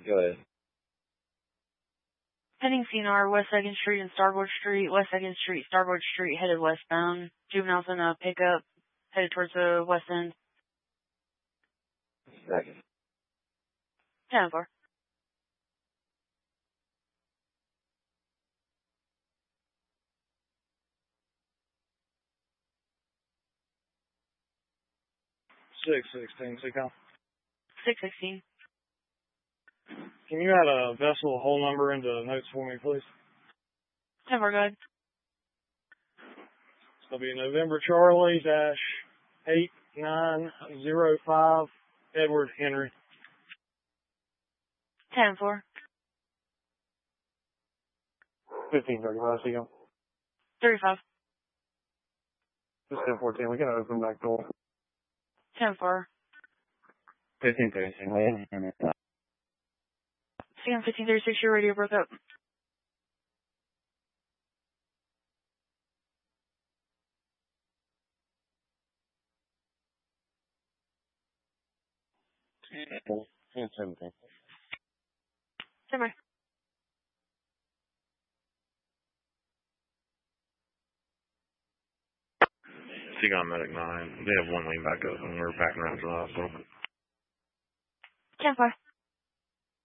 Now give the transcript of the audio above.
Go ahead. Pending CNR, West 2nd Street and Starboard Street, West 2nd Street, Starboard Street, headed westbound. Juveniles in a pickup, headed towards the west end. Second. 10-4. Seacom. 616. Can you add a vessel hull number into notes for me, please? 10-4, go ahead. It's going to be November Charlie -8905 Edward Henry. 10-4. 1535, Seacom. 35. Just 1014, we can open back door. 10-4. 1536. CM 1536, your radio broke up. And 17. 10-4. Seacom Medic 9. They have one lane back up and we're backing around to the hospital. 10-4.